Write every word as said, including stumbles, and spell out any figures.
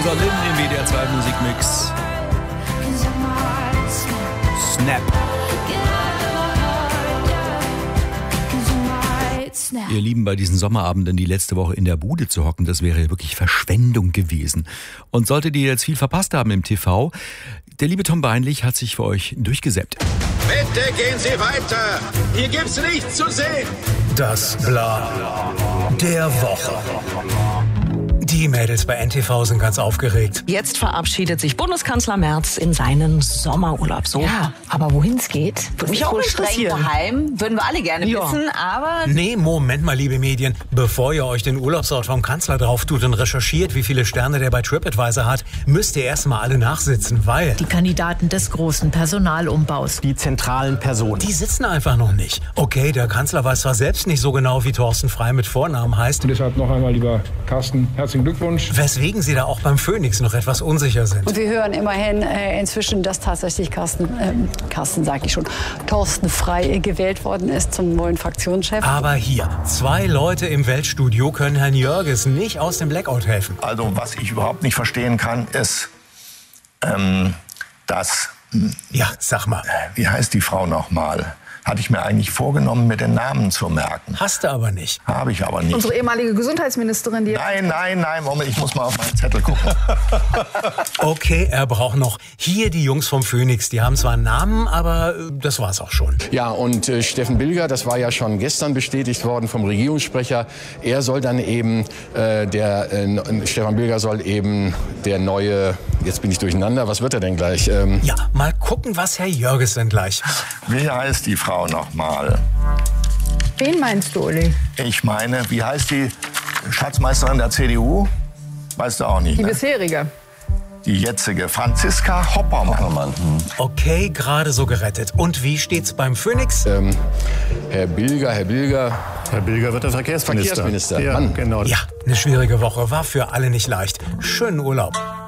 Lynn im W D R zwei Musikmix. Snap. Ihr Lieben, bei diesen Sommerabenden die letzte Woche in der Bude zu hocken, das wäre wirklich Verschwendung gewesen. Und solltet ihr jetzt viel verpasst haben im T V, der liebe Tom Beinlich hat sich für euch durchgesäppt. Bitte gehen Sie weiter! Hier gibt's nichts zu sehen! Das Bla der Woche. Die Mädels bei N T V sind ganz aufgeregt. Jetzt verabschiedet sich Bundeskanzler Merz in seinen Sommerurlaub. So. Ja, aber wohin es geht, würde mich auch interessieren. Woheim, würden wir alle gerne Ja. wissen, aber... Nee, Moment mal, liebe Medien. Bevor ihr euch den Urlaubsort vom Kanzler drauf tut und recherchiert, wie viele Sterne der bei TripAdvisor hat, müsst ihr erstmal alle nachsitzen, weil Die Kandidaten des großen Personalumbaus. Die zentralen Personen. die sitzen einfach noch nicht. Okay, der Kanzler weiß zwar selbst nicht so genau, wie Thorsten Frey mit Vornamen heißt, Deshalb noch einmal, lieber Carsten, herzlichen Glückwunsch. weswegen sie da auch beim Phoenix noch etwas unsicher sind. Und wir hören immerhin äh, inzwischen, dass tatsächlich Carsten, ähm, Carsten sag ich schon, Thorsten Frey gewählt worden ist zum neuen Fraktionschef. Aber hier, zwei Leute im Weltstudio können Herrn Jörges nicht aus dem Blackout helfen. Also, was ich überhaupt nicht verstehen kann, ist, ähm, dass, Ja, sag mal, wie heißt die Frau nochmal? Hatte ich mir eigentlich vorgenommen, mir den Namen zu merken. hast du aber nicht. Habe ich aber nicht. Unsere ehemalige Gesundheitsministerin, die... Nein, nein, nein, Moment, ich muss mal auf meinen Zettel gucken. Okay, er braucht noch hier die Jungs vom Phoenix. Die haben zwar einen Namen, aber äh, das war's auch schon. Ja, und äh, Steffen Bilger, das war ja schon gestern bestätigt worden vom Regierungssprecher. Er soll dann eben, äh, der äh, Stefan Bilger soll eben der neue, jetzt bin ich durcheinander, was wird er denn gleich? Ähm, Ja, mal gucken, was Herr Jörges denn gleich. Wie heißt die Frau nochmal? Wen meinst du, Uli? Ich meine, wie heißt die Schatzmeisterin der C D U? Weißt du auch nicht, Die ne? bisherige. Die jetzige Franziska Hoppermann. Okay, gerade so gerettet. Und wie steht's beim Phoenix? ähm, Herr Bilger, Herr Bilger, Herr Bilger wird der Verkehrsminister. Verkehrsminister. Ja, Mann. genau. Ja, eine schwierige Woche, war für alle nicht leicht. Schönen Urlaub.